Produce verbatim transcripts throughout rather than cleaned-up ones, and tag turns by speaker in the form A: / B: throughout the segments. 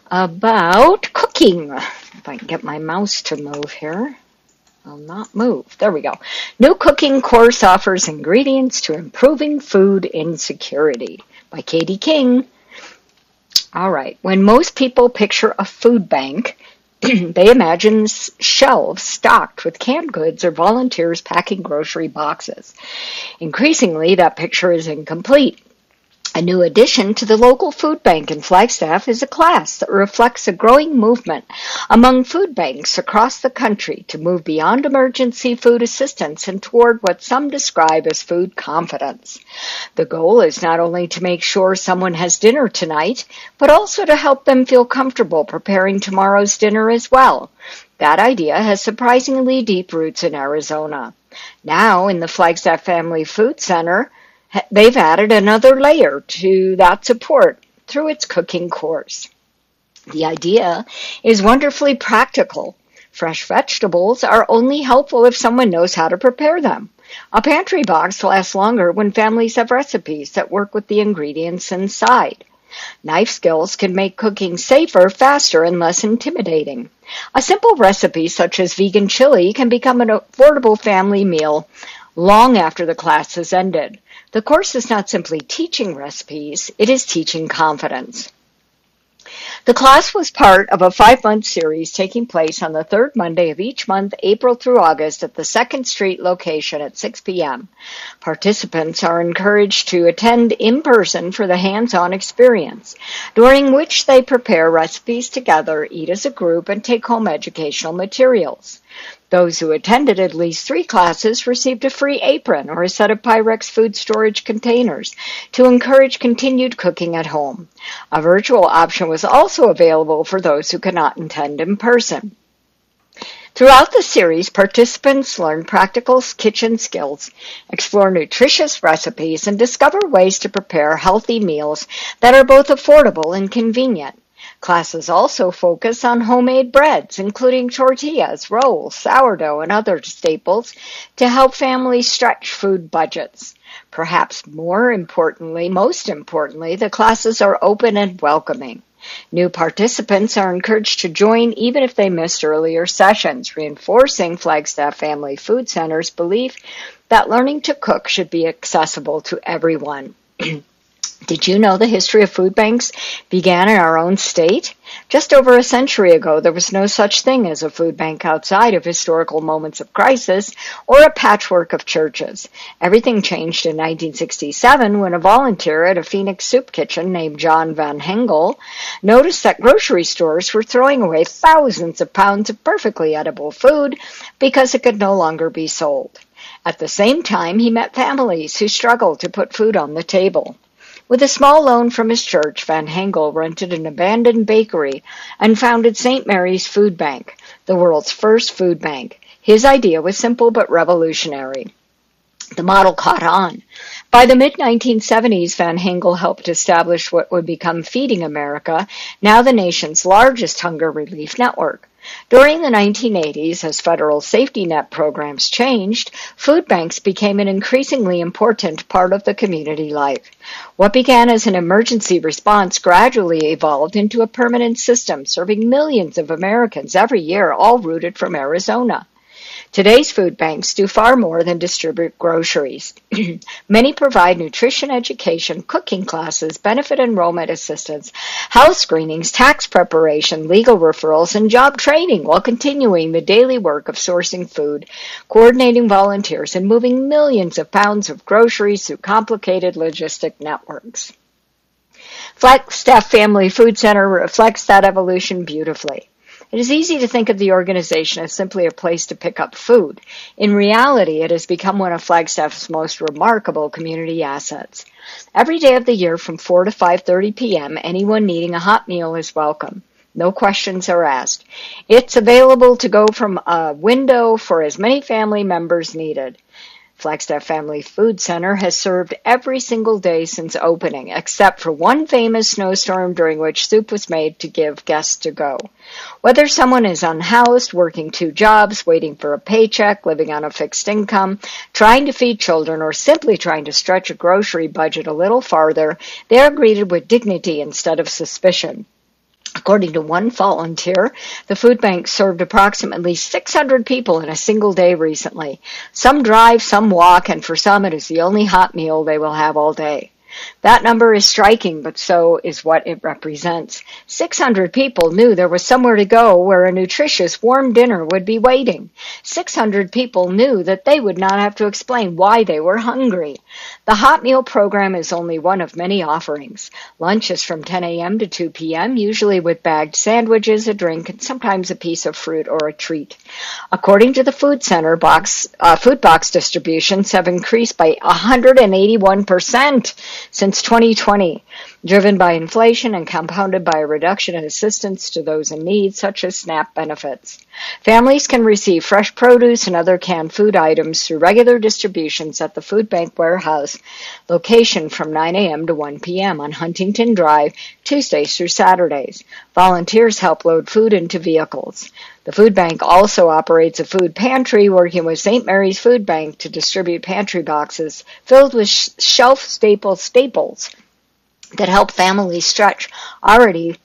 A: about cooking. If I can get my mouse to move here. I'll not move. There we go. New cooking course offers ingredients to improving food insecurity by Katie King. All right. When most people picture a food bank, they imagine shelves stocked with canned goods or volunteers packing grocery boxes. Increasingly, that picture is incomplete. A new addition to the local food bank in Flagstaff is a class that reflects a growing movement among food banks across the country to move beyond emergency food assistance and toward what some describe as food confidence. The goal is not only to make sure someone has dinner tonight, but also to help them feel comfortable preparing tomorrow's dinner as well. That idea has surprisingly deep roots in Arizona. Now, in the Flagstaff Family Food Center, they've added another layer to that support through its cooking course. The idea is wonderfully practical. Fresh vegetables are only helpful if someone knows how to prepare them. A pantry box lasts longer when families have recipes that work with the ingredients inside. Knife skills can make cooking safer, faster, and less intimidating. A simple recipe such as vegan chili can become an affordable family meal long after the class has ended. The course is not simply teaching recipes, it is teaching confidence. The class was part of a five-month series taking place on the third Monday of each month, April through August, at the second Street location at six p.m. Participants are encouraged to attend in person for the hands-on experience, during which they prepare recipes together, eat as a group, and take home educational materials. Those who attended at least three classes received a free apron or a set of Pyrex food storage containers to encourage continued cooking at home. A virtual option was also available for those who could not attend in person. Throughout the series, participants learn practical kitchen skills, explore nutritious recipes, and discover ways to prepare healthy meals that are both affordable and convenient. Classes also focus on homemade breads, including tortillas, rolls, sourdough, and other staples to help families stretch food budgets. Perhaps more importantly, most importantly, the classes are open and welcoming. New participants are encouraged to join even if they missed earlier sessions, reinforcing Flagstaff Family Food Center's belief that learning to cook should be accessible to everyone. Did you know the history of food banks began in our own state? Just over a century ago, there was no such thing as a food bank outside of historical moments of crisis or a patchwork of churches. Everything changed in nineteen sixty-seven when a volunteer at a Phoenix soup kitchen named John Van Hengel noticed that grocery stores were throwing away thousands of pounds of perfectly edible food because it could no longer be sold. At the same time, he met families who struggled to put food on the table. With a small loan from his church, Van Hengel rented an abandoned bakery and founded Saint Mary's Food Bank, the world's first food bank. His idea was simple but revolutionary. The model caught on. By the mid nineteen seventies, Van Hengel helped establish what would become Feeding America, now the nation's largest hunger relief network. During the nineteen eighties, as federal safety net programs changed, food banks became an increasingly important part of the community life. What began as an emergency response gradually evolved into a permanent system serving millions of Americans every year, all rooted from Arizona. Today's food banks do far more than distribute groceries. Many provide nutrition education, cooking classes, benefit enrollment assistance, health screenings, tax preparation, legal referrals, and job training while continuing the daily work of sourcing food, coordinating volunteers, and moving millions of pounds of groceries through complicated logistic networks. Flagstaff Family Food Center reflects that evolution beautifully. It is easy to think of the organization as simply a place to pick up food. In reality, it has become one of Flagstaff's most remarkable community assets. Every day of the year from four to five thirty p.m., anyone needing a hot meal is welcome. No questions are asked. It's available to go from a window for as many family members needed. Flagstaff Family Food Center has served every single day since opening, except for one famous snowstorm during which soup was made to give guests to go. Whether someone is unhoused, working two jobs, waiting for a paycheck, living on a fixed income, trying to feed children, or simply trying to stretch a grocery budget a little farther, they are greeted with dignity instead of suspicion. According to one volunteer, the food bank served approximately six hundred people in a single day recently. Some drive, some walk, and for some it is the only hot meal they will have all day. That number is striking, but so is what it represents. six hundred people knew there was somewhere to go where a nutritious, warm dinner would be waiting. six hundred people knew that they would not have to explain why they were hungry. The hot meal program is only one of many offerings. Lunch is from ten a.m. to two p.m., usually with bagged sandwiches, a drink, and sometimes a piece of fruit or a treat. According to the Food Center, box, uh, food box distributions have increased by one hundred eighty-one percent since twenty twenty, driven by inflation and compounded by a reduction in assistance to those in need, such as SNAP benefits. Families can receive fresh produce and other canned food items through regular distributions at the Food Bank Warehouse location from nine a.m. to one p.m. on Huntington Drive, Tuesdays through Saturdays. Volunteers help load food into vehicles. The food bank also operates a food pantry, working with Saint Mary's Food Bank to distribute pantry boxes filled with sh- shelf-staple staples that help families stretch already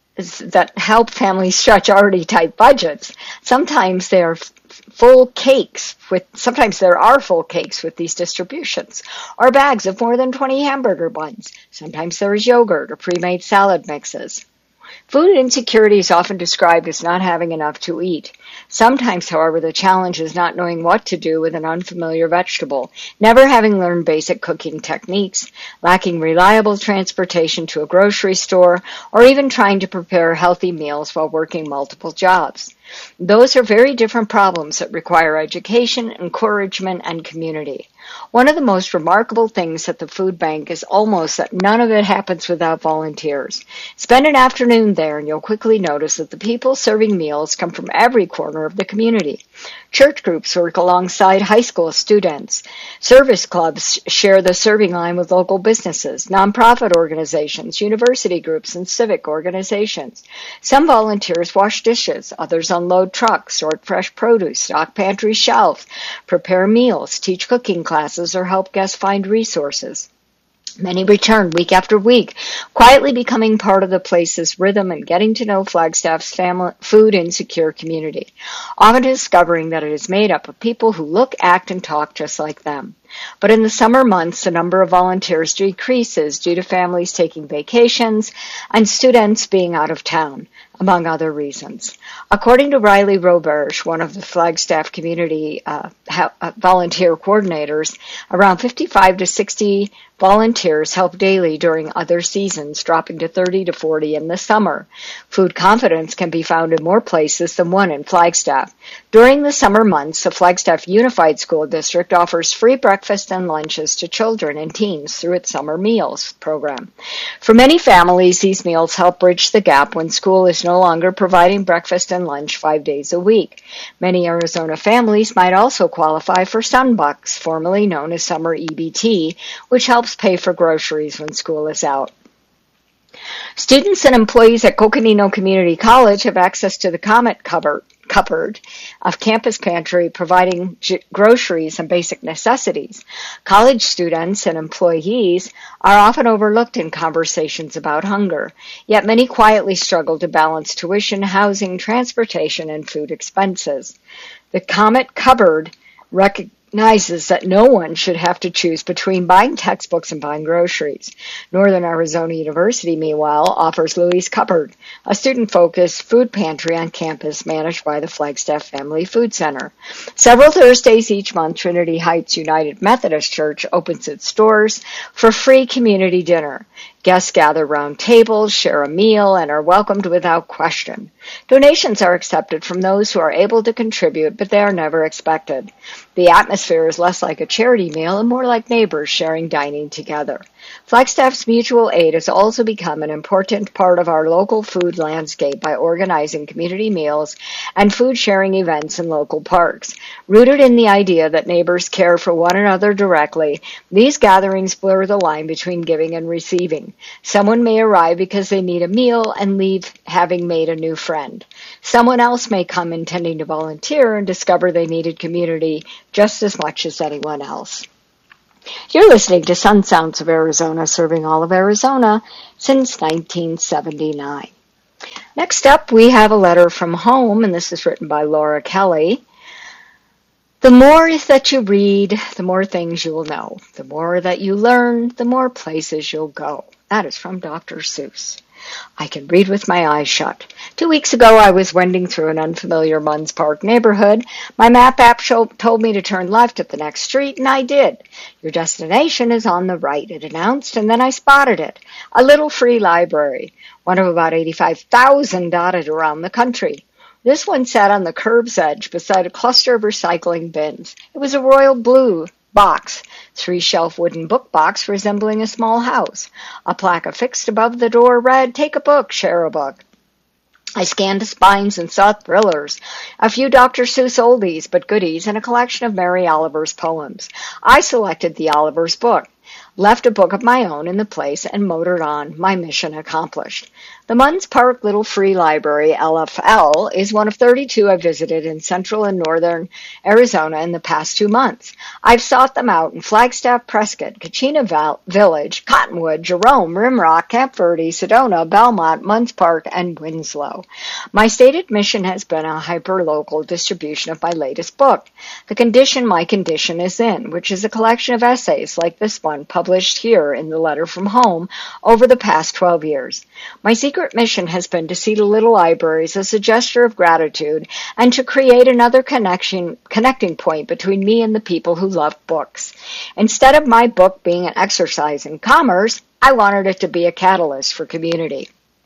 A: that help families stretch already tight budgets. Sometimes they are f- full cakes with sometimes there are full cakes with these distributions, or bags of more than twenty hamburger buns. Sometimes there is yogurt or pre-made salad mixes. Food insecurity is often described as not having enough to eat. Sometimes, however, the challenge is not knowing what to do with an unfamiliar vegetable, never having learned basic cooking techniques, lacking reliable transportation to a grocery store, or even trying to prepare healthy meals while working multiple jobs. Those are very different problems that require education, encouragement, and community. One of the most remarkable things at the food bank is almost that none of it happens without volunteers. Spend an afternoon there and you'll quickly notice that the people serving meals come from every corner of the community. Church groups work alongside high school students. Service clubs share the serving line with local businesses, nonprofit organizations, university groups, and civic organizations. Some volunteers wash dishes, others unload trucks, sort fresh produce, stock pantry shelves, prepare meals, teach cooking classes, or help guests find resources. Many return week after week, quietly becoming part of the place's rhythm and getting to know Flagstaff's family, food insecure community, often discovering that it is made up of people who look, act, and talk just like them. But in the summer months, the number of volunteers decreases due to families taking vacations and students being out of town, among other reasons. According to Riley Roberge, one of the Flagstaff community uh, ha- uh, volunteer coordinators, around fifty-five to sixty volunteers help daily during other seasons, dropping to thirty to forty in the summer. Food confidence can be found in more places than one in Flagstaff. During the summer months, the Flagstaff Unified School District offers free breakfast and lunches to children and teens through its summer meals program. For many families, these meals help bridge the gap when school is no longer providing breakfast and lunch five days a week. Many Arizona families might also qualify for Sunbucks, formerly known as Summer E B T, which helps pay for groceries when school is out. Students and employees at Coconino Community College have access to the Comet cupboard, cupboard of campus pantry, providing g- groceries and basic necessities. College students and employees are often overlooked in conversations about hunger, yet many quietly struggle to balance tuition, housing, transportation, and food expenses. The Comet cupboard recognizes recognizes that no one should have to choose between buying textbooks and buying groceries. Northern Arizona University, meanwhile, offers Louie's Cupboard, a student-focused food pantry on campus managed by the Flagstaff Family Food Center. Several Thursdays each month, Trinity Heights United Methodist Church opens its doors for free community dinner. Guests gather round tables, share a meal, and are welcomed without question. Donations are accepted from those who are able to contribute, but they are never expected. The atmosphere is less like a charity meal and more like neighbors sharing dining together. Flagstaff's mutual aid has also become an important part of our local food landscape by organizing community meals and food-sharing events in local parks. Rooted in the idea that neighbors care for one another directly, these gatherings blur the line between giving and receiving. Someone may arrive because they need a meal and leave having made a new friend. Someone else may come intending to volunteer and discover they needed community just as much as anyone else. You're listening to Sun Sounds of Arizona, serving all of Arizona since nineteen seventy-nine. Next up, we have a letter from home, and this is written by Laura Kelly. The more that you read, the more things you will know. The more that you learn, the more places you'll go. That is from Doctor Seuss. I can read with my eyes shut. Two weeks ago, I was wending through an unfamiliar Munds Park neighborhood. My map app show, told me to turn left at the next street, and I did. Your destination is on the right, it announced, and then I spotted it. A little free library, one of about eighty-five thousand dotted around the country. This one sat on the curb's edge beside a cluster of recycling bins. It was a royal blue box, three-shelf wooden book box resembling a small house. A plaque affixed above the door read, "Take a book, share a book." I scanned the spines and saw thrillers, a few Doctor Seuss oldies but goodies, and a collection of Mary Oliver's poems. I selected the Oliver's book, left a book of my own in the place, and motored on, my mission accomplished. The Munds Park Little Free Library, L F L, is one of thirty-two I've visited in central and northern Arizona in the past two months. I've sought them out in Flagstaff, Prescott, Kachina Val- Village, Cottonwood, Jerome, Rimrock, Camp Verde, Sedona, Belmont, Munds Park, and Winslow. My stated mission has been a hyper-local distribution of my latest book, The Condition My Condition Is In, which is a collection of essays like this one published here in the letter from home over the past twelve years. My secret mission has been to see the little libraries as a gesture of gratitude and to create another connection, connecting point between me and the people who love books. Instead of my book being an exercise in commerce, I wanted it to be a catalyst for community.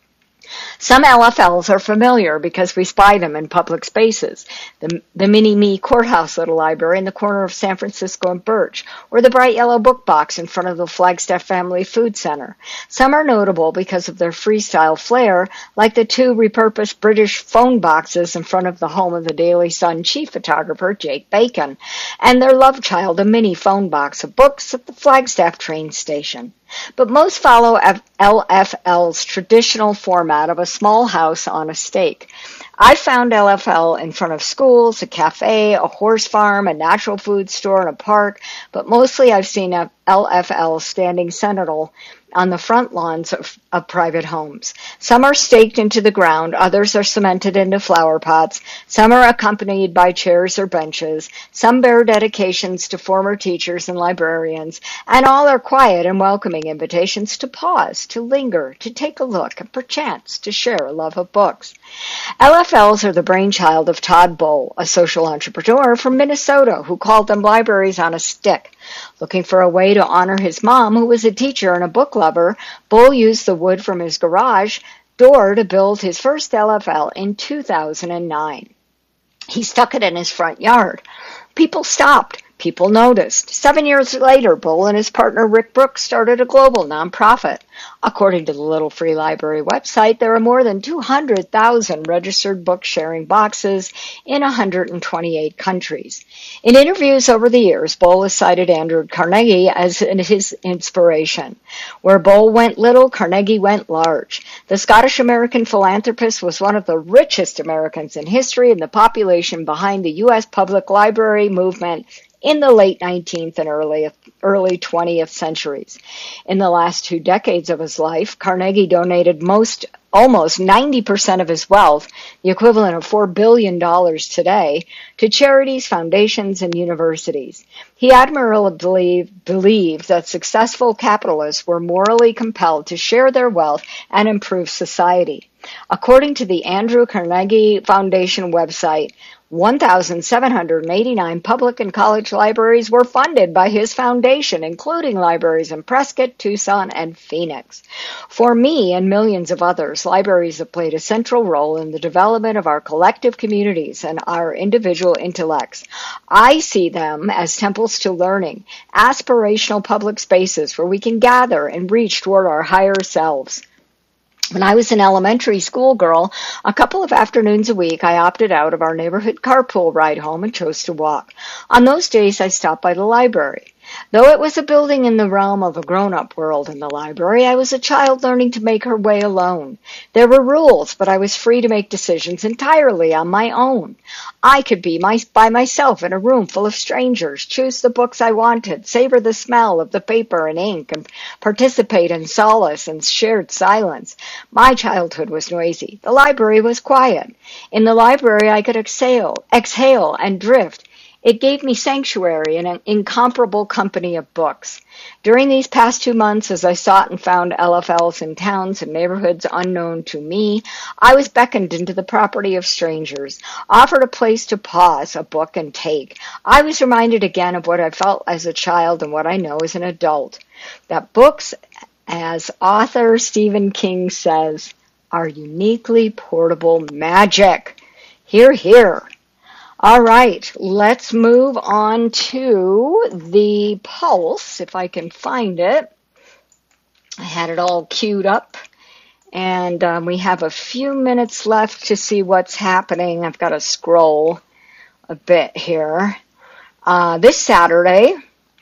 A: Some L F Ls are familiar because we spy them in public spaces. The, the Mini-Me Courthouse Little Library in the corner of San Francisco and Birch, or the bright yellow book box in front of the Flagstaff Family Food Center. Some are notable because of their freestyle flair, like the two repurposed British phone boxes in front of the home of the Daily Sun chief photographer, Jake Bacon, and their love child, a mini phone box of books at the Flagstaff train station. But most follow L F L's traditional format of a small house on a stake. I found L F L in front of schools, a cafe, a horse farm, a natural food store, and a park, but mostly I've seen L F L standing sentinel on the front lawns of, of private homes. Some are staked into the ground, others are cemented into flower pots, some are accompanied by chairs or benches, some bear dedications to former teachers and librarians, and all are quiet and welcoming invitations to pause, to linger, to take a look, and perchance to share a love of books. L F Ls are the brainchild of Todd Bull, a social entrepreneur from Minnesota who called them libraries on a stick. Looking for a way to honor his mom, who was a teacher and a book lover, Bull used the wood from his garage door to build his first L F L in two thousand nine. He stuck it in his front yard. People stopped. People noticed. Seven years later, Bull and his partner Rick Brooks started a global nonprofit. According to the Little Free Library website, there are more than two hundred thousand registered book-sharing boxes in one hundred twenty-eight countries. In interviews over the years, Bull has cited Andrew Carnegie as his inspiration. Where Bull went little, Carnegie went large. The Scottish-American philanthropist was one of the richest Americans in history and the population behind the U S public library movement in the late nineteenth and early early twentieth centuries. In the last two decades of his life, Carnegie donated most almost ninety percent of his wealth, the equivalent of four billion dollars today, to charities, foundations, and universities. He admirably believed, believed that successful capitalists were morally compelled to share their wealth and improve society. According to the Andrew Carnegie Foundation website, one thousand seven hundred eighty-nine public and college libraries were funded by his foundation, including libraries in Prescott, Tucson, and Phoenix. For me and millions of others, libraries have played a central role in the development of our collective communities and our individual intellects. I see them as temples to learning, aspirational public spaces where we can gather and reach toward our higher selves. When I was an elementary school girl, a couple of afternoons a week, I opted out of our neighborhood carpool ride home and chose to walk. On those days, I stopped by the library. Though it was a building in the realm of a grown-up world in the library, I was a child learning to make her way alone. There were rules, but I was free to make decisions entirely on my own. I could be my, by myself in a room full of strangers, choose the books I wanted, savor the smell of the paper and ink, and participate in solace and shared silence. My childhood was noisy. The library was quiet. In the library, I could exhale, exhale and drift. It gave me sanctuary and an incomparable company of books. During these past two months, as I sought and found L F Ls in towns and neighborhoods unknown to me, I was beckoned into the property of strangers, offered a place to pause, a book, and take. I was reminded again of what I felt as a child and what I know as an adult, that books, as author Stephen King says, are uniquely portable magic. Hear, hear. All right, let's move on to the Pulse, if I can find it. I had it all queued up, and um, we have a few minutes left to see what's happening. I've got to scroll a bit here. Uh, this Saturday,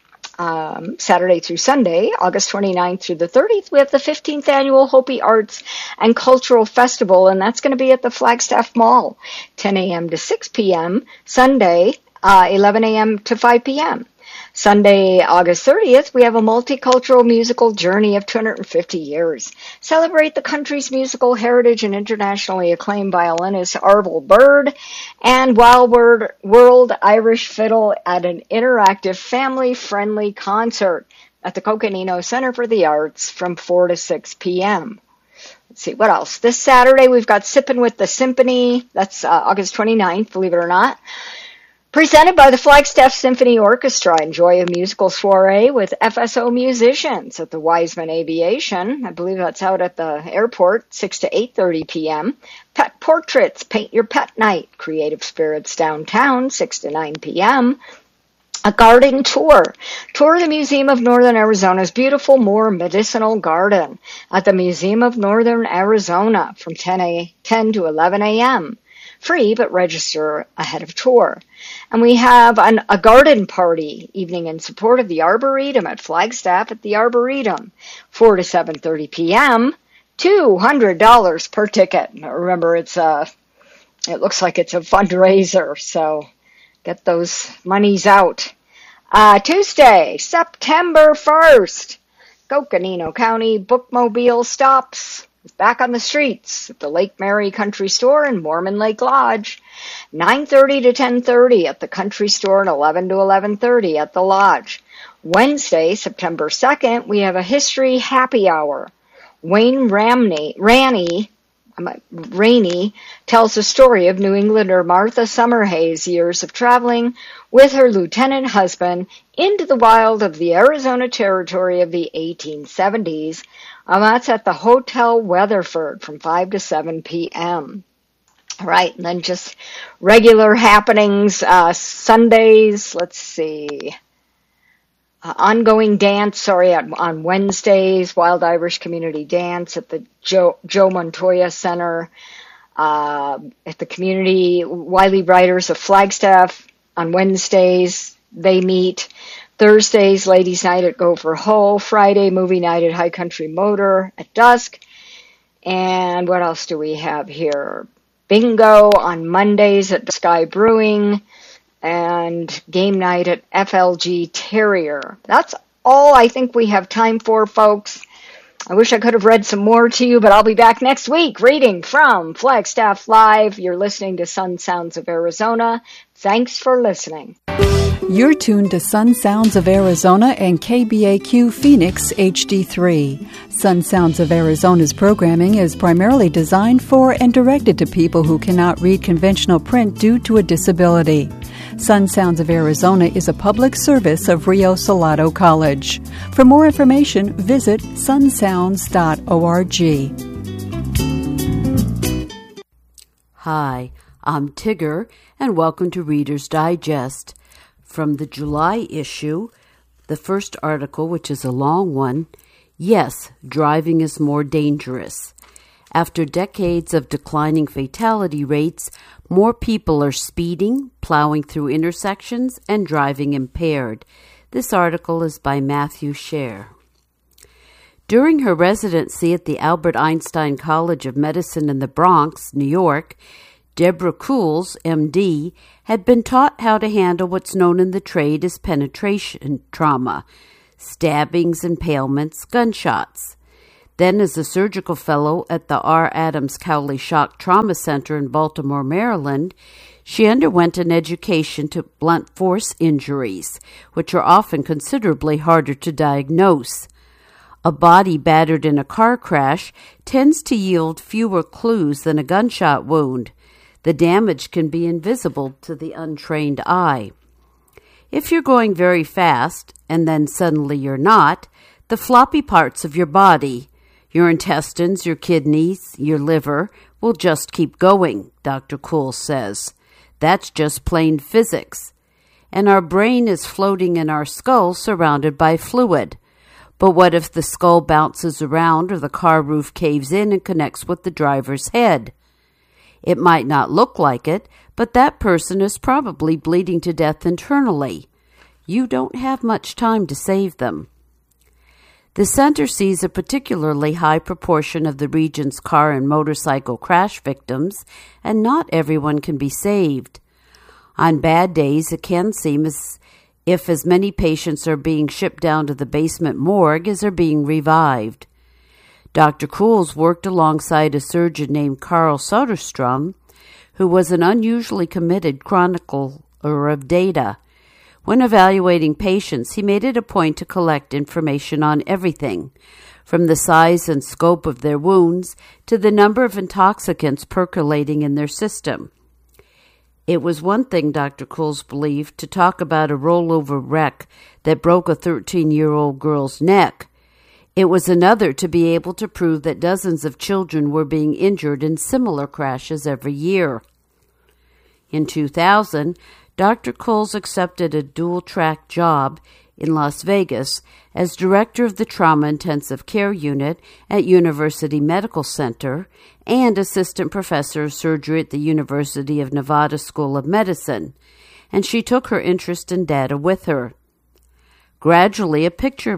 A: um, Saturday through Sunday, August twenty-ninth through the thirtieth, we have the fifteenth Annual Hopi Arts and Cultural Festival, and that's going to be at the Flagstaff Mall, ten a.m. to six p.m., Sunday, uh, eleven a.m. to five p.m. Sunday, August thirtieth, we have a multicultural musical journey of two hundred fifty years. Celebrate the country's musical heritage and internationally acclaimed violinist Arvel Bird and Wild World Irish Fiddle at an interactive family-friendly concert at the Coconino Center for the Arts from four to six p.m. Let's see, what else? This Saturday, we've got Sippin' with the Symphony. That's uh, August twenty-ninth, believe it or not. Presented by the Flagstaff Symphony Orchestra. Enjoy a musical soiree with F S O musicians at the Wiseman Aviation. I believe that's out at the airport, six to eight thirty p.m. Pet Portraits, Paint Your Pet Night. Creative Spirits Downtown, six to nine p.m. A garden tour. Tour the Museum of Northern Arizona's beautiful Moore Medicinal Garden at the Museum of Northern Arizona from ten to eleven a.m. Free, but register ahead of tour. And we have an, a garden party evening in support of the Arboretum at Flagstaff at the Arboretum, four to seven thirty p.m., two hundred dollars per ticket. Remember, it's a, it looks like it's a fundraiser, so get those monies out. Uh, Tuesday, September first, Coconino County Bookmobile stops. Back on the streets at the Lake Mary Country Store and Mormon Lake Lodge, nine thirty to ten thirty at the Country Store and eleven to eleven thirty at the Lodge. Wednesday, September second, we have a History Happy Hour. Wayne Ramney, Raney, Rainey tells the story of New Englander Martha Summerhay's years of traveling with her lieutenant husband into the wild of the Arizona Territory of the eighteen seventies. Um, that's at the Hotel Weatherford from five to seven p.m. All right, and then just regular happenings, uh, Sundays, let's see, uh, ongoing dance, sorry, on, on Wednesdays, Wild Irish Community Dance at the Joe, Joe Montoya Center, uh, at the Community Wiley Writers of Flagstaff on Wednesdays, they meet. Thursdays, Ladies' Night at Gopher Hole. Friday, Movie Night at High Country Motor at dusk. And what else do we have here? Bingo on Mondays at Sky Brewing. And game night at F L G Terrier. That's all I think we have time for, folks. I wish I could have read some more to you, but I'll be back next week reading from Flagstaff Live. You're listening to Sun Sounds of Arizona. Thanks for listening.
B: You're tuned to Sun Sounds of Arizona and K B A Q Phoenix H D three. Sun Sounds of Arizona's programming is primarily designed for and directed to people who cannot read conventional print due to a disability. Sun Sounds of Arizona is a public service of Rio Salado College. For more information, visit sun sounds dot org.
C: Hi, I'm Tigger, and welcome to Reader's Digest. From the July issue, the first article, which is a long one, Yes, Driving is More Dangerous. After decades of declining fatality rates, more people are speeding, plowing through intersections, and driving impaired. This article is by Matthew Scher. During her residency at the Albert Einstein College of Medicine in the Bronx, New York, Deborah Cools, M D, had been taught how to handle what's known in the trade as penetration trauma, stabbings, impalements, gunshots. Then, as a surgical fellow at the R. Adams Cowley Shock Trauma Center in Baltimore, Maryland, she underwent an education to blunt force injuries, which are often considerably harder to diagnose. A body battered in a car crash tends to yield fewer clues than a gunshot wound. The damage can be invisible to the untrained eye. If you're going very fast, and then suddenly you're not, the floppy parts of your body, your intestines, your kidneys, your liver, will just keep going, Doctor Cools says. That's just plain physics. And our brain is floating in our skull surrounded by fluid. But what if the skull bounces around or the car roof caves in and connects with the driver's head? It might not look like it, but that person is probably bleeding to death internally. You don't have much time to save them. The center sees a particularly high proportion of the region's car and motorcycle crash victims, and not everyone can be saved. On bad days, it can seem as if as many patients are being shipped down to the basement morgue as are being revived. Doctor Cools worked alongside a surgeon named Carl Soderstrom, who was an unusually committed chronicler of data. When evaluating patients, he made it a point to collect information on everything, from the size and scope of their wounds to the number of intoxicants percolating in their system. It was one thing, Doctor Cools believed, to talk about a rollover wreck that broke a thirteen-year-old girl's neck. It was another to be able to prove that dozens of children were being injured in similar crashes every year. In two thousand, Doctor Cools accepted a dual-track job in Las Vegas as director of the Trauma Intensive Care Unit at University Medical Center and assistant professor of surgery at the University of Nevada School of Medicine, and she took her interest in data with her. Gradually, a picture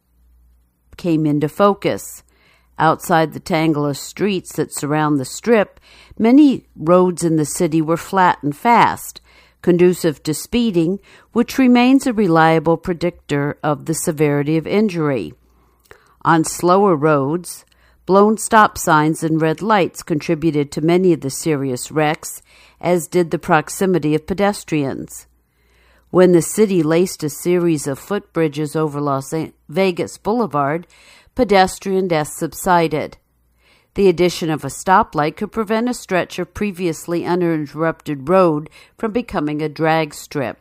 C: came into focus. Outside the tangle of streets that surround the Strip, many roads in the city were flat and fast, conducive to speeding, which remains a reliable predictor of the severity of injury. On slower roads, blown stop signs and red lights contributed to many of the serious wrecks, as did the proximity of pedestrians. When the city laced a series of footbridges over Las Vegas Boulevard, pedestrian deaths subsided. The addition of a stoplight could prevent a stretch of previously uninterrupted road from becoming a drag strip.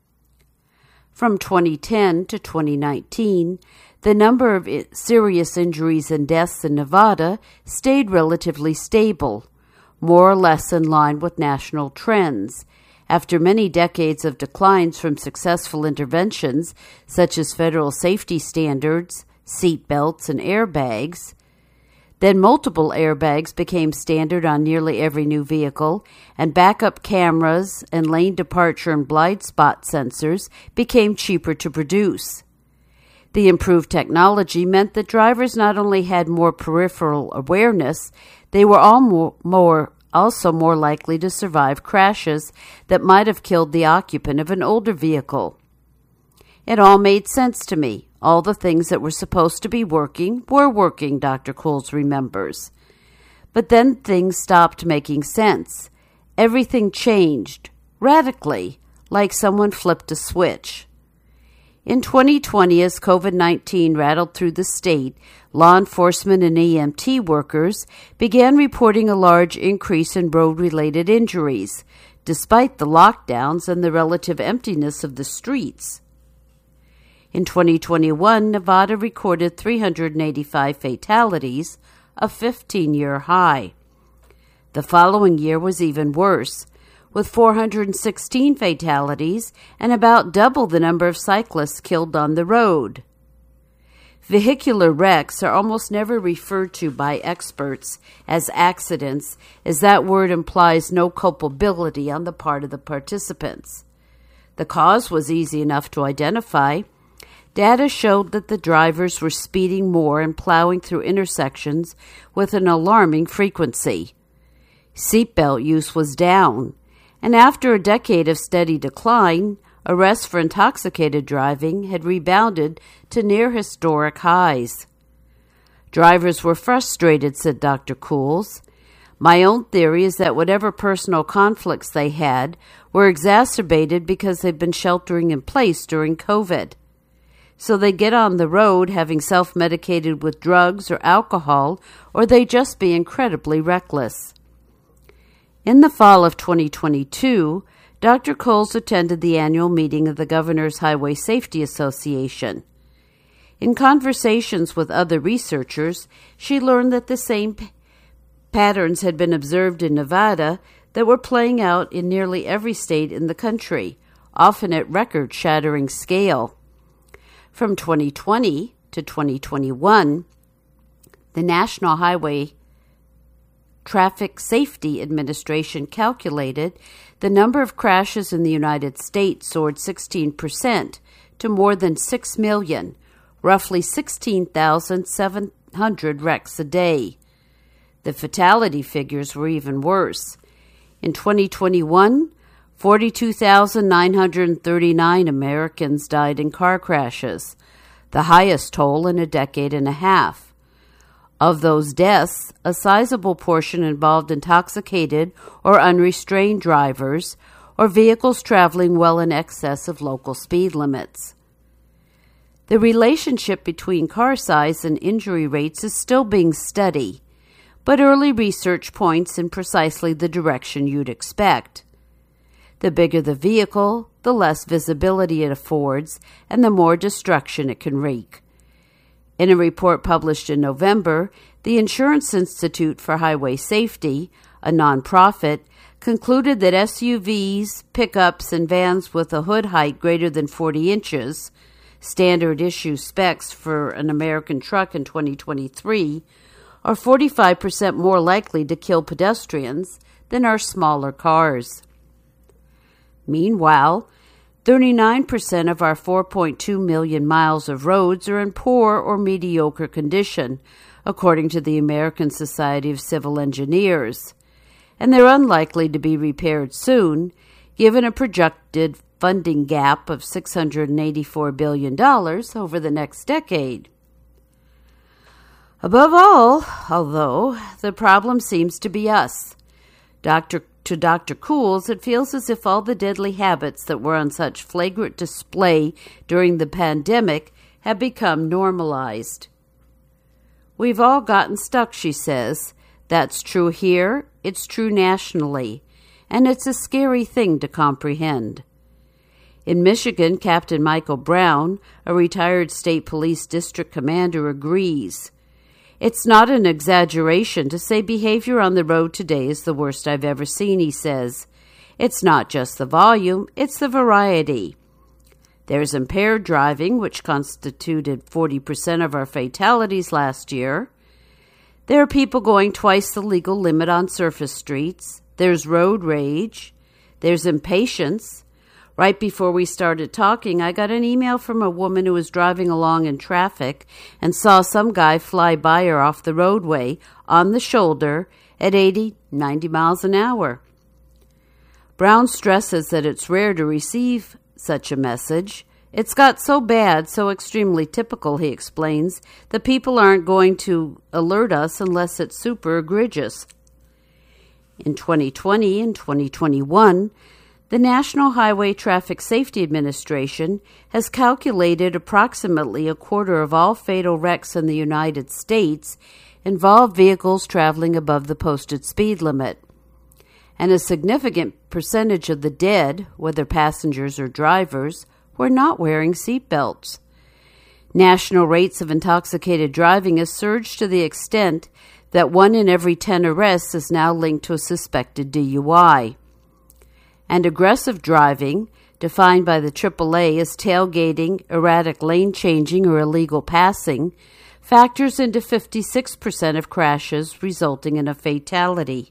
C: From twenty ten to twenty nineteen, the number of serious injuries and deaths in Nevada stayed relatively stable, more or less in line with national trends, after many decades of declines from successful interventions such as federal safety standards, seat belts, and airbags. Then multiple airbags became standard on nearly every new vehicle, and backup cameras and lane departure and blind spot sensors became cheaper to produce. The improved technology meant that drivers not only had more peripheral awareness, they were all more, more also more likely to survive crashes that might have killed the occupant of an older vehicle. It all made sense to me. All the things that were supposed to be working were working, Doctor Cools remembers. But then things stopped making sense. Everything changed, radically, like someone flipped a switch. In twenty twenty, as COVID nineteen rattled through the state, law enforcement and E M T workers began reporting a large increase in road-related injuries, despite the lockdowns and the relative emptiness of the streets. In twenty twenty-one, Nevada recorded three hundred eighty-five fatalities, a fifteen-year high. The following year was even worse, with four hundred sixteen fatalities and about double the number of cyclists killed on the road. Vehicular wrecks are almost never referred to by experts as accidents, as that word implies no culpability on the part of the participants. The cause was easy enough to identify. data showed that the drivers were speeding more and plowing through intersections with an alarming frequency. Seatbelt use was down, and after a decade of steady decline, arrests for intoxicated driving had rebounded to near historic highs. Drivers were frustrated, said Doctor Cools. My own theory is that whatever personal conflicts they had were exacerbated because they'd been sheltering in place during COVID. So they get on the road having self-medicated with drugs or alcohol, or they just be incredibly reckless. In the fall of twenty twenty-two, Doctor Cools attended the annual meeting of the Governor's Highway Safety Association. In conversations with other researchers, she learned that the same p- patterns had been observed in Nevada that were playing out in nearly every state in the country, often at record-shattering scale. From twenty twenty to twenty twenty-one, the National Highway Traffic Safety Administration calculated the number of crashes in the United States soared sixteen percent to more than six million, roughly sixteen thousand seven hundred wrecks a day. The fatality figures were even worse. In twenty twenty-one, forty-two thousand nine hundred thirty-nine Americans died in car crashes, the highest toll in a decade and a half. Of those deaths, a sizable portion involved intoxicated or unrestrained drivers or vehicles traveling well in excess of local speed limits. The relationship between car size and injury rates is still being studied, but early research points in precisely the direction you'd expect. The bigger the vehicle, the less visibility it affords, and the more destruction it can wreak. In a report published in November, the Insurance Institute for Highway Safety, a nonprofit, concluded that S U Vs, pickups, and vans with a hood height greater than forty inches, standard issue specs for an American truck in twenty twenty-three, are forty-five percent more likely to kill pedestrians than are smaller cars. Meanwhile, thirty-nine percent of our four point two million miles of roads are in poor or mediocre condition, according to the American Society of Civil Engineers, and they're unlikely to be repaired soon, given a projected funding gap of six hundred eighty-four billion dollars over the next decade. Above all, although, the problem seems to be us. Doctor To Doctor Cools, it feels as if all the deadly habits that were on such flagrant display during the pandemic have become normalized. We've all gotten stuck, she says. That's true here, it's true nationally, and it's a scary thing to comprehend. In Michigan, Captain Michael Brown, a retired state police district commander, agrees. It's not an exaggeration to say behavior on the road today is the worst I've ever seen, he says. It's not just the volume, it's the variety. There's impaired driving, which constituted forty percent of our fatalities last year. There are people going twice the legal limit on surface streets. There's road rage. There's impatience. Right before we started talking, I got an email from a woman who was driving along in traffic and saw some guy fly by her off the roadway on the shoulder at eighty, ninety miles an hour. Brown stresses that it's rare to receive such a message. It's got so bad, so extremely typical, he explains, that people aren't going to alert us unless it's super egregious. In twenty twenty and twenty twenty-one, the National Highway Traffic Safety Administration has calculated approximately a quarter of all fatal wrecks in the United States involve vehicles traveling above the posted speed limit, and a significant percentage of the dead, whether passengers or drivers, were not wearing seat belts. National rates of intoxicated driving has surged to the extent that one in every ten arrests is now linked to a suspected D U I. And aggressive driving, defined by the triple A as tailgating, erratic lane changing, or illegal passing, factors into fifty-six percent of crashes, resulting in a fatality.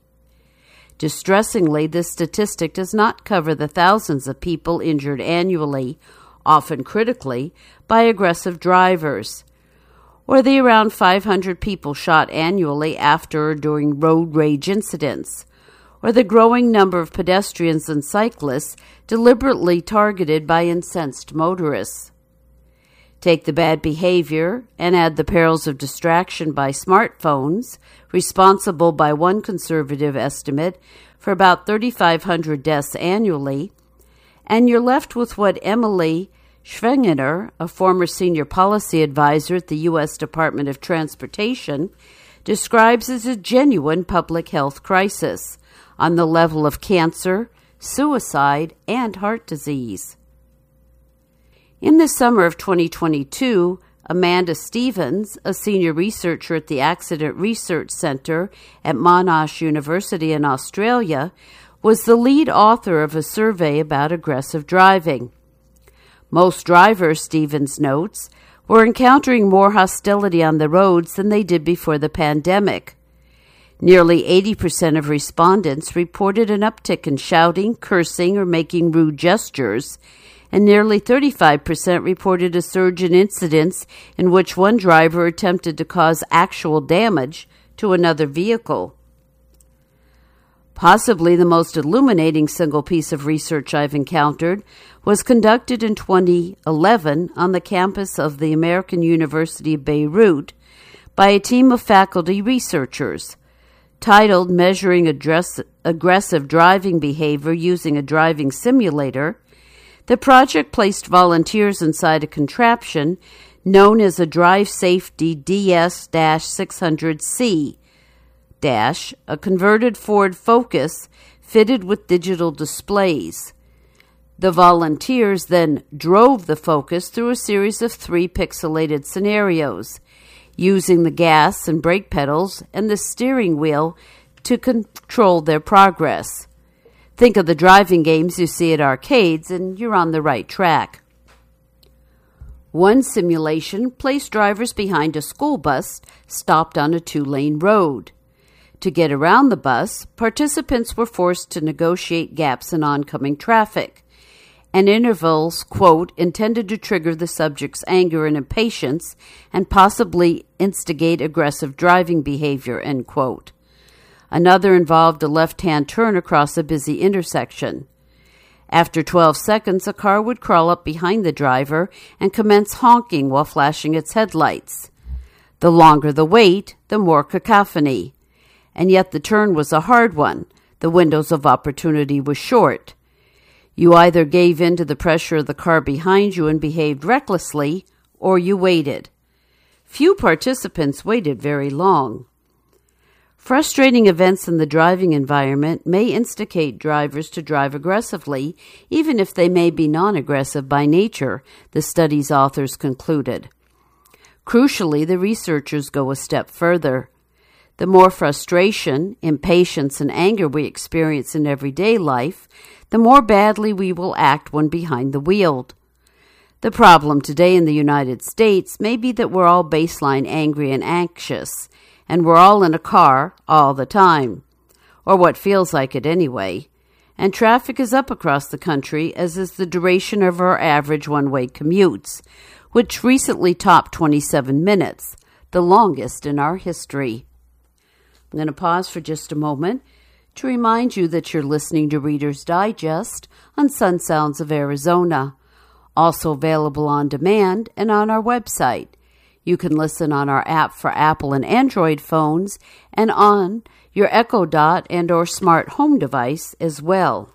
C: Distressingly, this statistic does not cover the thousands of people injured annually, often critically, by aggressive drivers, or the around five hundred people shot annually after or during road rage incidents, or the growing number of pedestrians and cyclists deliberately targeted by incensed motorists. Take the bad behavior and add the perils of distraction by smartphones, responsible by one conservative estimate for about thirty-five hundred deaths annually, and you're left with what Emily Schwengener, a former senior policy advisor at the U S Department of Transportation, describes as a genuine public health crisis on the level of cancer, suicide, and heart disease. In the summer of twenty twenty-two, Amanda Stevens, a senior researcher at the Accident Research Centre at Monash University in Australia, was the lead author of a survey about aggressive driving. Most drivers, Stevens notes, were encountering more hostility on the roads than they did before the pandemic. Nearly eighty percent of respondents reported an uptick in shouting, cursing, or making rude gestures, and nearly thirty-five percent reported a surge in incidents in which one driver attempted to cause actual damage to another vehicle. Possibly the most illuminating single piece of research I've encountered was conducted in twenty eleven on the campus of the American University of Beirut by a team of faculty researchers. Titled Measuring Address- Aggressive Driving Behavior Using a Driving Simulator, the project placed volunteers inside a contraption known as a Drive Safety D S six hundred C, Dash, a converted Ford Focus fitted with digital displays. The volunteers then drove the Focus through a series of three pixelated scenarios, using the gas and brake pedals and the steering wheel to control their progress. Think of the driving games you see at arcades, and you're on the right track. One simulation placed drivers behind a school bus stopped on a two-lane road. To get around the bus, participants were forced to negotiate gaps in oncoming traffic, and intervals, quote, intended to trigger the subject's anger and impatience and possibly instigate aggressive driving behavior, end quote. Another involved a left-hand turn across a busy intersection. After twelve seconds, a car would crawl up behind the driver and commence honking while flashing its headlights. The longer the wait, the more cacophony. And yet the turn was a hard one. The windows of opportunity were short. You either gave in to the pressure of the car behind you and behaved recklessly, or you waited. Few participants waited very long. Frustrating events in the driving environment may instigate drivers to drive aggressively, even if they may be non-aggressive by nature, the study's authors concluded. Crucially, the researchers go a step further. The more frustration, impatience, and anger we experience in everyday life, the more badly we will act when behind the wheel. The problem today in the United States may be that we're all baseline angry and anxious, and we're all in a car all the time, or what feels like it anyway, and traffic is up across the country, as is the duration of our average one-way commutes, which recently topped twenty-seven minutes, the longest in our history. I'm going to pause for just a moment to remind you that you're listening to Reader's Digest on Sun Sounds of Arizona, also available on demand and on our website. You can listen on our app for Apple and Android phones and on your Echo Dot and or smart home device as well.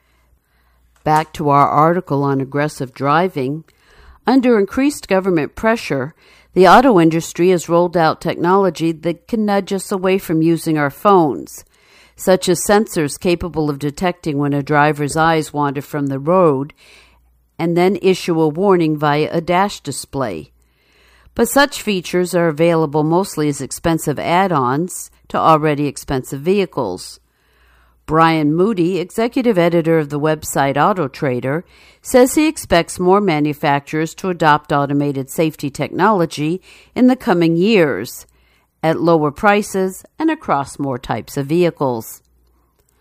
C: Back to our article on aggressive driving. Under increased government pressure, the auto industry has rolled out technology that can nudge us away from using our phones, such as sensors capable of detecting when a driver's eyes wander from the road and then issue a warning via a dash display. But such features are available mostly as expensive add-ons to already expensive vehicles. Brian Moody, executive editor of the website AutoTrader, says he expects more manufacturers to adopt automated safety technology in the coming years, at lower prices and across more types of vehicles.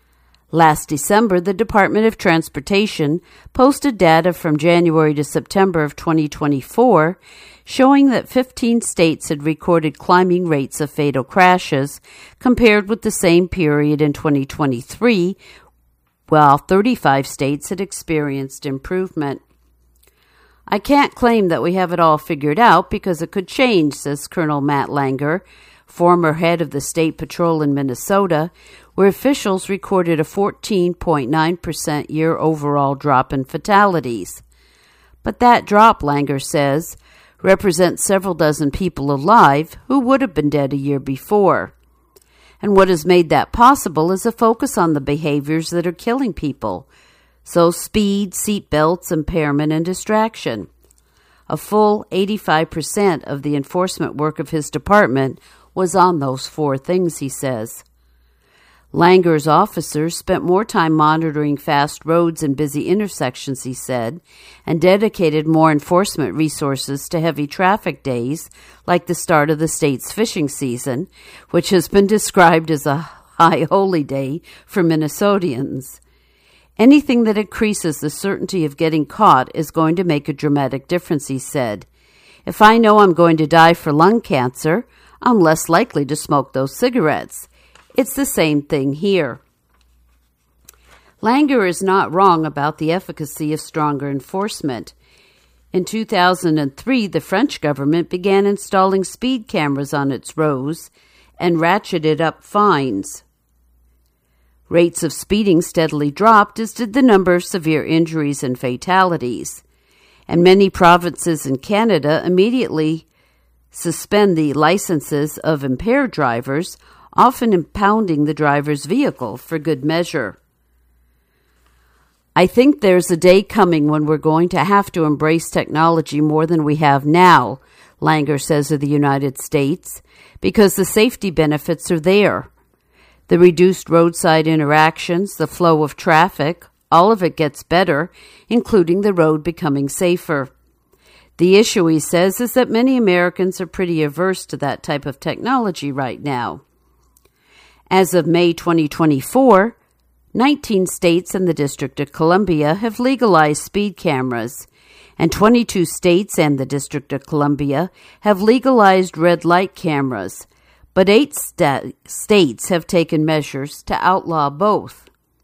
C: Last December, the Department of Transportation posted data from January to September of twenty twenty-four showing that fifteen states had recorded climbing rates of fatal crashes compared with the same period in twenty twenty-three, while thirty-five states had experienced improvement. I can't claim that we have it all figured out because it could change, says Colonel Matt Langer, former head of the State Patrol in Minnesota, where officials recorded a fourteen point nine percent year overall drop in fatalities. But that drop, Langer says, represents several dozen people alive who would have been dead a year before. And what has made that possible is a focus on the behaviors that are killing people. So speed, seat belts, impairment, and distraction. A full eighty-five percent of the enforcement work of his department was on those four things, he says. Langer's officers spent more time monitoring fast roads and busy intersections, he said, and dedicated more enforcement resources to heavy traffic days, like the start of the state's fishing season, which has been described as a high holy day for Minnesotans. Anything that increases the certainty of getting caught is going to make a dramatic difference, he said. If I know I'm going to die for lung cancer, I'm less likely to smoke those cigarettes. It's the same thing here. Langer is not wrong about the efficacy of stronger enforcement. In two thousand three, the French government began installing speed cameras on its roads and ratcheted up fines. Rates of speeding steadily dropped, as did the number of severe injuries and fatalities. And many provinces in Canada immediately suspend the licenses of impaired drivers, often impounding the driver's vehicle for good measure. I think there's a day coming when we're going to have to embrace technology more than we have now, Langer says of the United States, because the safety benefits are there. The reduced roadside interactions, the flow of traffic, all of it gets better, including the road becoming safer. The issue, he says, is that many Americans are pretty averse to that type of technology right now. As of May twenty twenty-four, nineteen states and the District of Columbia have legalized speed cameras, and twenty-two states and the District of Columbia have legalized red light cameras, but eight sta- states have taken measures to outlaw both.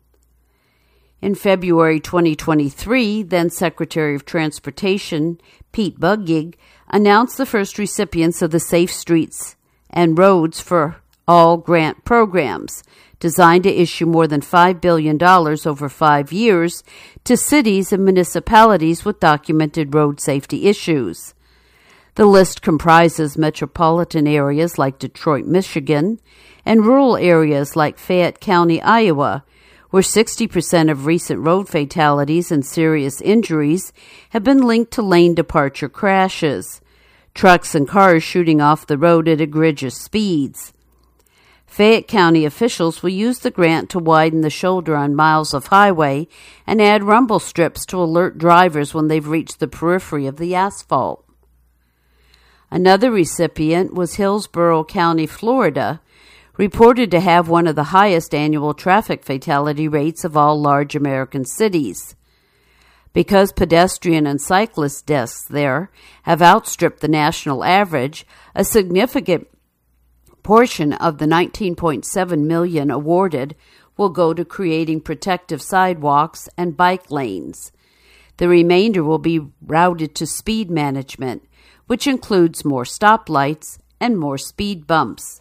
C: In February twenty twenty-three, then Secretary of Transportation Pete Buttigieg announced the first recipients of the Safe Streets and Roads for All grant programs, designed to issue more than five billion dollars over five years to cities and municipalities with documented road safety issues. The list comprises metropolitan areas like Detroit, Michigan, and rural areas like Fayette County, Iowa, where sixty percent of recent road fatalities and serious injuries have been linked to lane departure crashes, trucks and cars shooting off the road at egregious speeds. Fayette County officials will use the grant to widen the shoulder on miles of highway and add rumble strips to alert drivers when they've reached the periphery of the asphalt. Another recipient was Hillsborough County, Florida, reported to have one of the highest annual traffic fatality rates of all large American cities. Because pedestrian and cyclist deaths there have outstripped the national average, a significant portion of the nineteen point seven million dollars awarded will go to creating protective sidewalks and bike lanes. The remainder will be routed to speed management, which includes more stoplights and more speed bumps.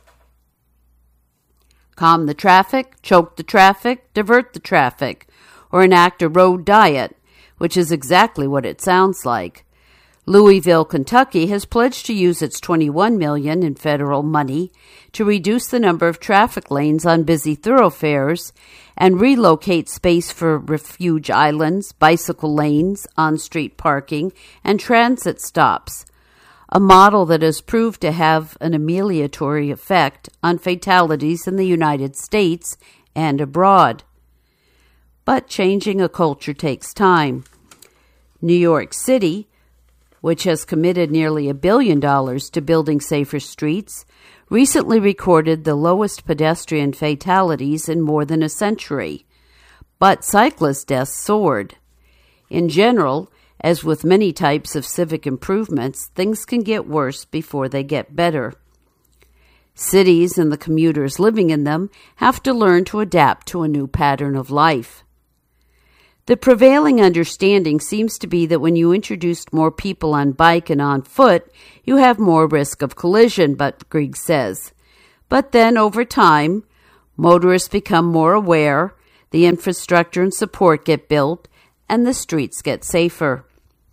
C: Calm the traffic, choke the traffic, divert the traffic, or enact a road diet, which is exactly what it sounds like. Louisville, Kentucky has pledged to use its twenty-one million dollars in federal money to reduce the number of traffic lanes on busy thoroughfares and relocate space for refuge islands, bicycle lanes, on-street parking, and transit stops, a model that has proved to have an amelioratory effect on fatalities in the United States and abroad. But changing a culture takes time. New York City, which has committed nearly a billion dollars to building safer streets, recently recorded the lowest pedestrian fatalities in more than a century. but cyclist deaths soared. In general, as with many types of civic improvements, things can get worse before they get better. Cities and the commuters living in them have to learn to adapt to a new pattern of life. The prevailing understanding seems to be that when you introduce more people on bike and on foot, you have more risk of collision, but Griggs says. But then, over time, motorists become more aware, the infrastructure and support get built, and the streets get safer.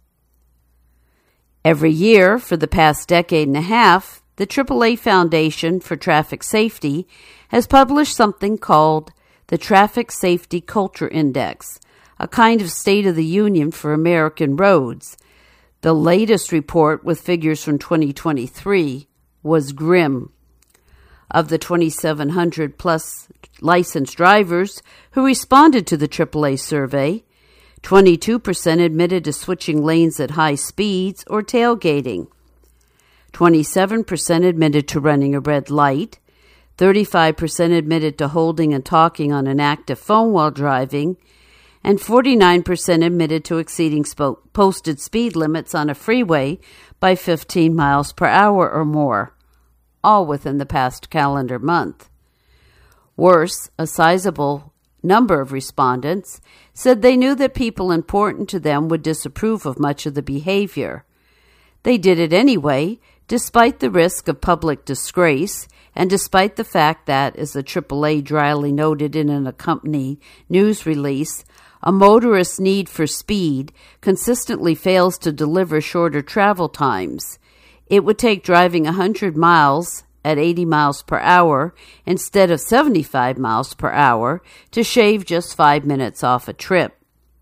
C: Every year, for the past decade and a half, the triple A Foundation for Traffic Safety has published something called the Traffic Safety Culture Index, a kind of State of the Union for American roads. The latest report, with figures from twenty twenty-three, was grim. Of the twenty-seven hundred plus licensed drivers who responded to the triple A survey, twenty-two percent admitted to switching lanes at high speeds or tailgating. twenty-seven percent admitted to running a red light. thirty-five percent admitted to holding and talking on an active phone while driving. And forty-nine percent admitted to exceeding spo- posted speed limits on a freeway by fifteen miles per hour or more, all within the past calendar month. Worse, a sizable number of respondents said they knew that people important to them would disapprove of much of the behavior. They did it anyway, despite the risk of public disgrace, and despite the fact that, as the triple A dryly noted in an accompanying news release, a motorist's need for speed consistently fails to deliver shorter travel times. It would take driving one hundred miles at eighty miles per hour instead of seventy-five miles per hour to shave just five minutes off a trip.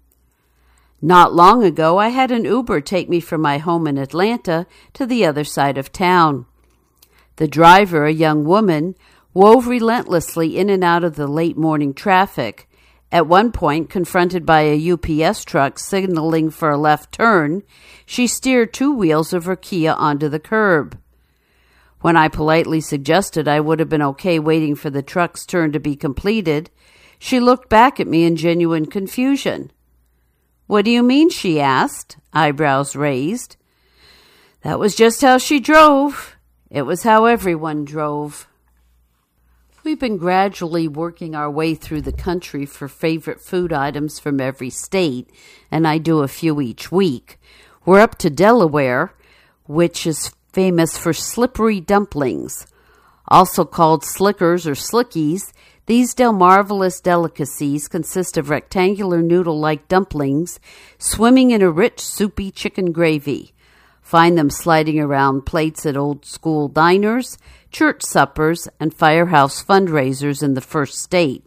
C: Not long ago, I had an Uber take me from my home in Atlanta to the other side of town. The driver, a young woman, wove relentlessly in and out of the late morning traffic. At one point, confronted by a U P S truck signaling for a left turn, she steered two wheels of her Kia onto the curb. When I politely suggested I would have been okay waiting for the truck's turn to be completed, she looked back at me in genuine confusion. "What do you mean?" she asked, eyebrows raised. That was just how she drove. It was how everyone drove. We've been gradually working our way through the country for favorite food items from every state, and I do a few each week. We're up to Delaware, which is famous for slippery dumplings. Also called slickers or slickies, these Delmarvelous delicacies consist of rectangular noodle-like dumplings swimming in a rich, soupy chicken gravy. Find them sliding around plates at old-school diners, church suppers, and firehouse fundraisers in the first state.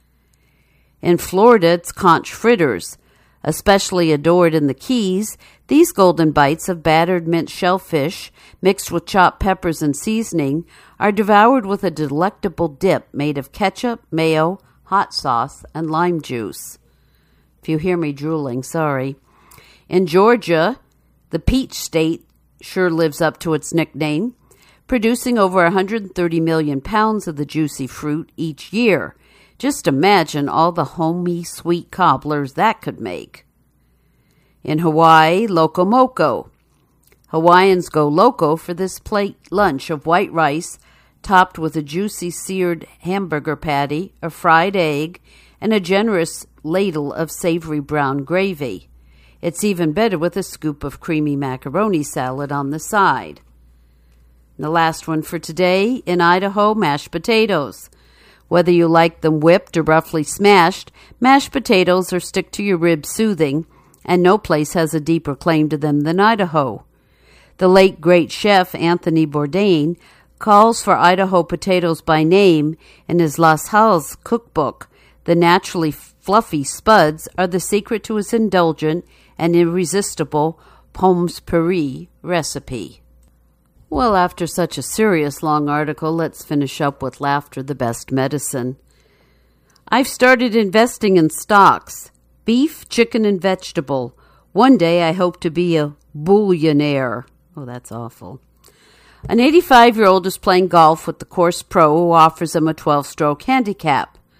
C: In Florida, it's conch fritters. Especially adored in the Keys, these golden bites of battered mint shellfish, mixed with chopped peppers and seasoning, are devoured with a delectable dip made of ketchup, mayo, hot sauce, and lime juice. If you hear me drooling, sorry. In Georgia, the Peach State sure lives up to its nickname, producing over one hundred thirty million pounds of the juicy fruit each year. Just imagine all the homey, sweet cobblers that could make. In Hawaii, Loco Moco. Hawaiians go loco for this plate lunch of white rice topped with a juicy seared hamburger patty, a fried egg, and a generous ladle of savory brown gravy. It's even better with a scoop of creamy macaroni salad on the side. And the last one for today, in Idaho, mashed potatoes. Whether you like them whipped or roughly smashed, mashed potatoes are stick-to-your-rib soothing, and no place has a deeper claim to them than Idaho. The late great chef Anthony Bourdain calls for Idaho potatoes by name in his Las Halles cookbook. The naturally fluffy spuds are the secret to his indulgent and irresistible Pommes Paris recipe. Well, after such a serious long article, let's finish up with laughter, the best medicine. I've started investing in stocks, beef, chicken, and vegetable. One day I hope to be a billionaire. Oh, that's awful. An eighty-five-year-old is playing golf with the course pro who offers him a twelve-stroke handicap.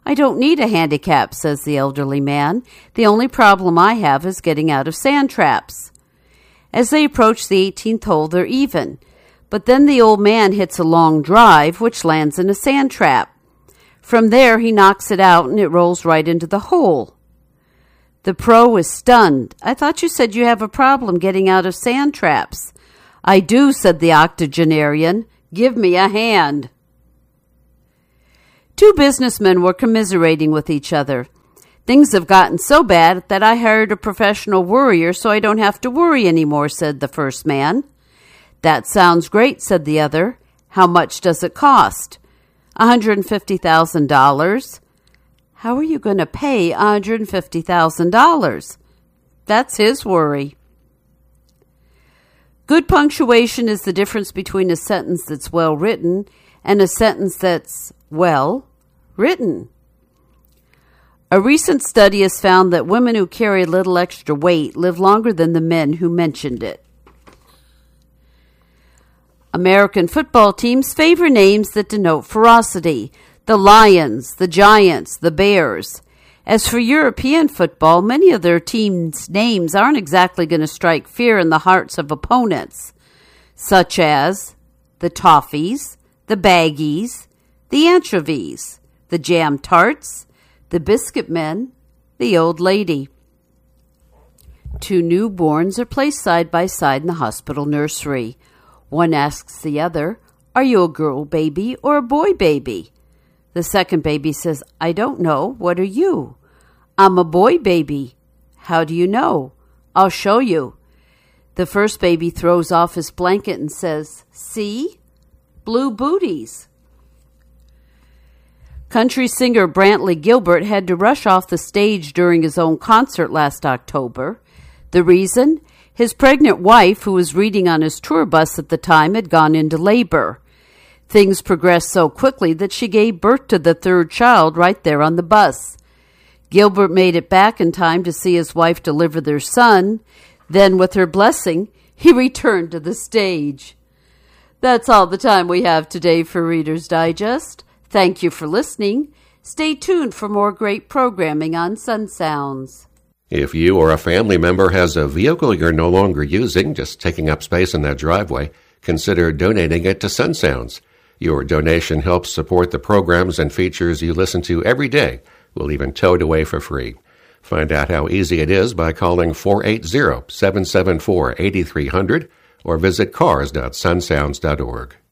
C: I don't need a handicap, says the elderly man. The only problem I have is getting out of sand traps. As they approach the eighteenth hole, they're even. But then the old man hits a long drive, which lands in a sand trap. From there, he knocks it out, and it rolls right into the hole. The pro is stunned. I thought you said you have a problem getting out of sand traps. I do, said the octogenarian. Give me a hand. Two businessmen were commiserating with each other. Things have gotten so bad that I hired a professional worrier so I don't have to worry anymore, said the first man. That sounds great, said the other. How much does it cost? one hundred fifty thousand dollars. How are you going to pay one hundred fifty thousand dollars? That's his worry. Good punctuation is the difference between a sentence that's well written and a sentence that's well written. A recent study has found that women who carry a little extra weight live longer than the men who mentioned it. American football teams favor names that denote ferocity. The Lions, the Giants, the Bears. As for European football, many of their teams' names aren't exactly going to strike fear in the hearts of opponents, such as the Toffees, the Baggies, the Anchovies, the Jam Tarts, the Biscuit Men, the Old Lady. Two newborns are placed side by side in the hospital nursery. One asks the other, "Are you a girl baby or a boy baby?" The second baby says, "I don't know. What are you?" "I'm a boy baby." "How do you know?" "I'll show you." The first baby throws off his blanket and says, "See? Blue booties." Country singer Brantley Gilbert had to rush off the stage during his own concert last October. The reason? His pregnant wife, who was reading on his tour bus at the time, had gone into labor. Things progressed so quickly that she gave birth to the third child right there on the bus. Gilbert made it back in time to see his wife deliver their son. Then, with her blessing, he returned to the stage. That's all the time we have today for Reader's Digest. Thank you for listening. Stay tuned for more great programming on Sun Sounds.
D: If you or a family member has a vehicle you're no longer using, just taking up space in that driveway, consider donating it to Sun Sounds. Your donation helps support the programs and features you listen to every day. We'll even tow it away for free. Find out how easy it is by calling four eight zero, seven seven four, eight three zero zero or visit cars dot sun sounds dot org.